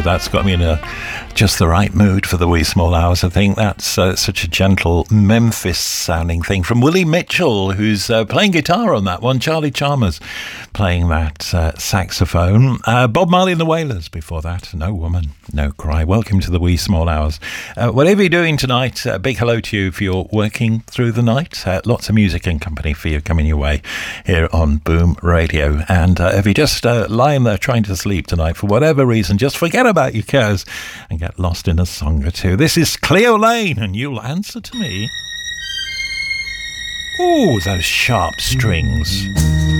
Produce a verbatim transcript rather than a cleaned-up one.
that's got me in a just the right mood for the wee small hours. I think that's uh, such a gentle Memphis sounding thing from Willie Mitchell, who's uh, playing guitar on that one. Charlie Chalmers playing that uh, saxophone. Uh, Bob Marley and the Wailers before that. No Woman, No Cry. Welcome to the wee small hours. Uh, whatever you're doing tonight, a uh, big hello to you if you're working through the night. Uh, lots of music and company for you coming your way here on Boom Radio. And uh, if you're just uh, lying there trying to sleep tonight for whatever reason, just forget about your cares and get lost in a song or two. This is Cleo Lane, and you'll answer to me. Ooh, those sharp strings.